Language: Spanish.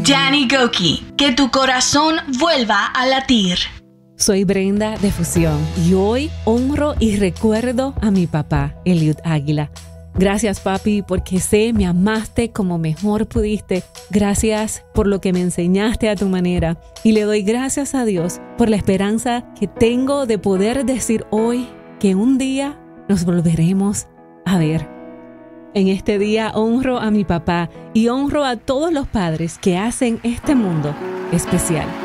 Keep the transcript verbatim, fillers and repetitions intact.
Danny Gokey, que tu corazón vuelva a latir. Soy Brenda de Fusión y hoy honro y recuerdo a mi papá, Eliud Águila. Gracias, papi, porque sé me amaste como mejor pudiste. Gracias por lo que me enseñaste a tu manera. Y le doy gracias a Dios por la esperanza que tengo de poder decir hoy que un día nos volveremos a ver. En este día honro a mi papá y honro a todos los padres que hacen este mundo especial.